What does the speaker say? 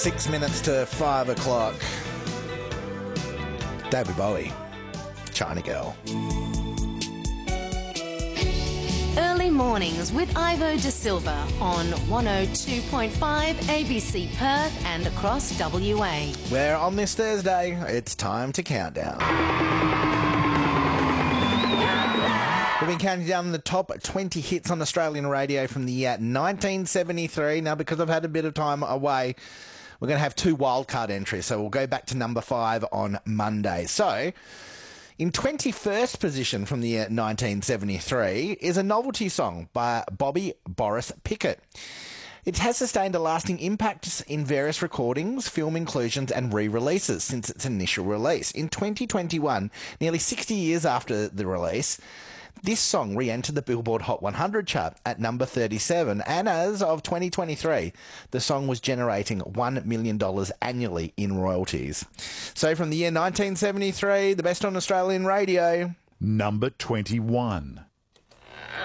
6 minutes to 5 o'clock. David Bowie, China Girl. Early mornings with Ivo De Silva on 102.5 ABC Perth and across WA. Where on this Thursday, it's time to count down. We've been counting down the top 20 hits on Australian radio from the year 1973. Now, because I've had a bit of time away, we're going to have two wildcard entries, so we'll go back to number 5 on Monday. So, in 21st position from the year 1973 is a novelty song by Bobby Boris Pickett. It has sustained a lasting impact in various recordings, film inclusions and re-releases since its initial release. In 2021, nearly 60 years after the release, this song re-entered the Billboard Hot 100 chart at number 37, and as of 2023, the song was generating $1 million annually in royalties. So from the year 1973, the best on Australian radio. Number 21.